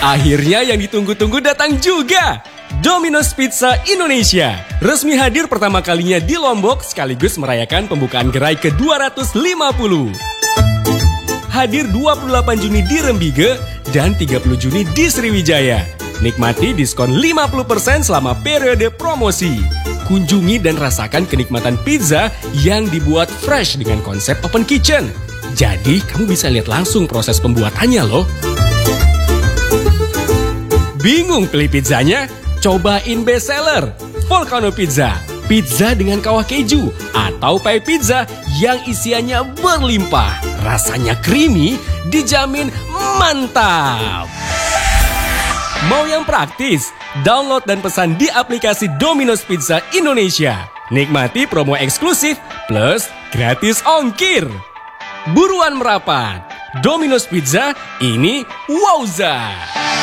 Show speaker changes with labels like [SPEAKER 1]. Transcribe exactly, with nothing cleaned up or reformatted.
[SPEAKER 1] Akhirnya yang ditunggu-tunggu datang juga. Domino's Pizza Indonesia resmi hadir pertama kalinya di Lombok sekaligus merayakan pembukaan gerai ke dua ratus lima puluh. Hadir dua puluh delapan Juni di Rembige dan tiga puluh Juni di Sriwijaya. Nikmati diskon lima puluh persen selama periode promosi. Kunjungi dan rasakan kenikmatan pizza yang dibuat fresh dengan konsep open kitchen. Jadi kamu bisa lihat langsung proses pembuatannya loh. Bingung pilih pizzanya? Cobain bestseller, Volcano Pizza. Pizza dengan kawah keju atau pie pizza yang isiannya berlimpah. Rasanya creamy, dijamin mantap. Mau yang praktis? Download dan pesan di aplikasi Domino's Pizza Indonesia. Nikmati promo eksklusif plus gratis ongkir. Buruan merapat. Domino's Pizza, ini wowza.